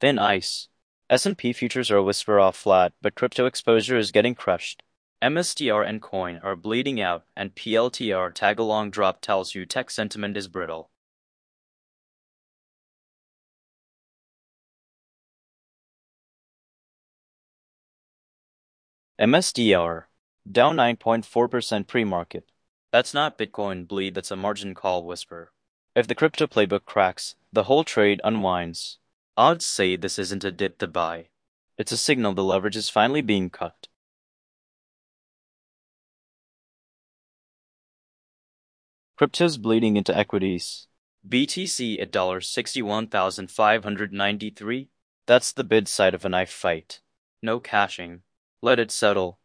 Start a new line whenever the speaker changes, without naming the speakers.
Thin ice. S&P futures are a whisper off flat, but crypto exposure is getting crushed. MSTR and Coin are bleeding out, and PLTR tag-along drop tells you tech sentiment is brittle. MSTR, down 9.4% pre-market. That's not Bitcoin bleed, that's a margin call whisper. If the crypto playbook cracks, the whole trade unwinds. Odds say this isn't a dip to buy. It's a signal the leverage is finally being cut. Crypto's bleeding into equities. BTC at $61,593. That's the bid side of a knife fight. No cashing. Let it settle.